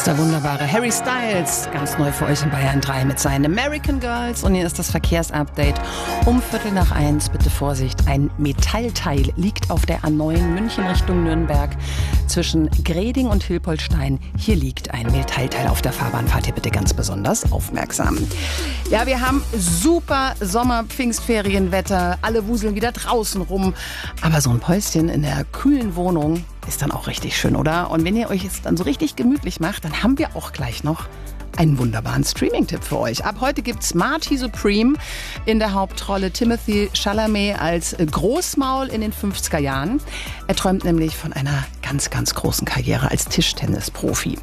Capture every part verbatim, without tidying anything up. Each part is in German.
ist der wunderbare Harry Styles, ganz neu für euch in Bayern drei mit seinen American Girls. Und hier ist das Verkehrsupdate um Viertel nach eins. Bitte Vorsicht, ein Metallteil liegt auf der A neun München Richtung Nürnberg zwischen Greding und Hilpoltstein. Hier liegt ein Metallteil auf der Fahrbahn. Fahrt ihr bitte ganz besonders aufmerksam. Ja, wir haben super Sommer-Pfingstferienwetter. Alle wuseln wieder draußen rum. Aber so ein Päuschen in der kühlen Wohnung ist dann auch richtig schön, oder? Und wenn ihr euch jetzt dann so richtig gemütlich macht, dann haben wir auch gleich noch einen wunderbaren Streaming-Tipp für euch. Ab heute gibt's Marty Supreme in der Hauptrolle, Timothée Chalamet als Großmaul in den fünfziger Jahren. Er träumt nämlich von einer ganz, ganz großen Karriere als Tischtennisprofi.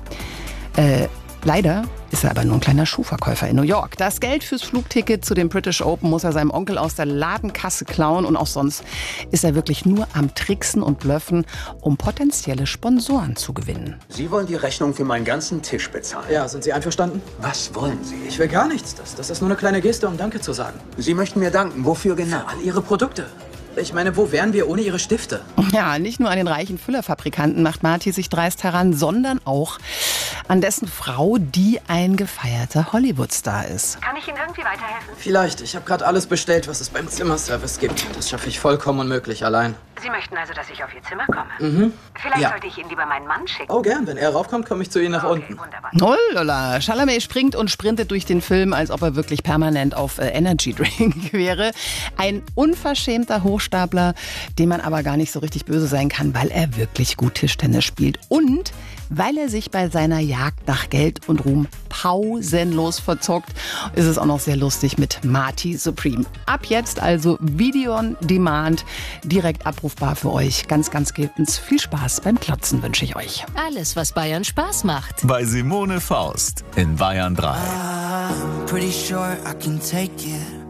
Äh, leider ist er aber nur ein kleiner Schuhverkäufer in New York. Das Geld fürs Flugticket zu dem British Open muss er seinem Onkel aus der Ladenkasse klauen. Und auch sonst ist er wirklich nur am Tricksen und Blöffen, um potenzielle Sponsoren zu gewinnen. Sie wollen die Rechnung für meinen ganzen Tisch bezahlen? Ja, sind Sie einverstanden? Was wollen Sie? Ich will gar nichts. Das, das ist nur eine kleine Geste, um Danke zu sagen. Sie möchten mir danken. Wofür genau? Für all Ihre Produkte. Ich meine, wo wären wir ohne Ihre Stifte? Ja, nicht nur an den reichen Füllerfabrikanten macht Marty sich dreist heran, sondern auch an dessen Frau, die ein gefeierter Hollywood-Star ist. Kann ich Ihnen irgendwie weiterhelfen? Vielleicht. Ich habe gerade alles bestellt, was es beim Zimmerservice gibt. Das schaffe ich vollkommen unmöglich allein. Sie möchten also, dass ich auf Ihr Zimmer komme? Mhm. Vielleicht Ja. sollte ich Ihnen lieber meinen Mann schicken. Oh, gern. Wenn er raufkommt, komme ich zu Ihnen nach Okay, unten. wunderbar. Hollala, Chalamet springt und sprintet durch den Film, als ob er wirklich permanent auf äh, Energy Drink wäre. Ein unverschämter Hochstapler, dem man aber gar nicht so richtig böse sein kann, weil er wirklich gut Tischtennis spielt und weil er sich bei seiner Jagd nach Geld und Ruhm pausenlos verzockt, ist es auch noch sehr lustig mit Marty Supreme. Ab jetzt also Video on Demand, direkt abrufbar für euch. Ganz, ganz giltens. Viel Spaß beim Klotzen wünsche ich euch. Alles, was Bayern Spaß macht. Bei Simone Faust in Bayern drei. I'm pretty sure I can take it.